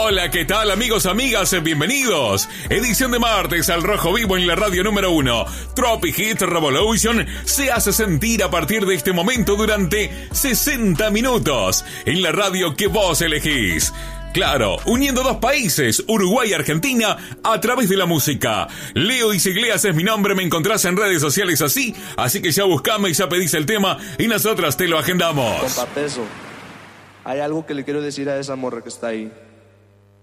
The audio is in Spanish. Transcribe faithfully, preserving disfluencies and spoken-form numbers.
Hola, ¿qué tal amigos, amigas? Bienvenidos. Edición de martes al Rojo Vivo en la radio número uno. Tropic Hit Revolution se hace sentir a partir de este momento durante sesenta minutos en la radio que vos elegís. Claro, uniendo dos países, Uruguay y Argentina, a través de la música. Leo Isigleas es mi nombre, me encontrás en redes sociales así, así que ya buscame y ya pedís el tema y nosotras te lo agendamos. Compa Peso, hay algo que le quiero decir a esa morra que está ahí.